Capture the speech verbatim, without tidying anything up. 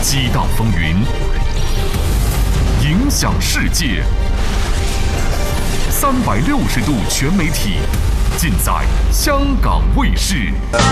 激荡风云，影响世界。三百六十度全媒体，尽在香港卫视。